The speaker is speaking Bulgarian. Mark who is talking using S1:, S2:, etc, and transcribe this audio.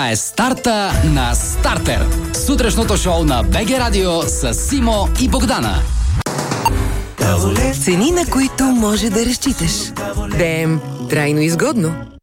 S1: Е старта на Стартер. Сутрешното шоу на БГ Радио с Симо и Богдана.
S2: Цени, на които може да разчиташ. ДМ трайно изгодно.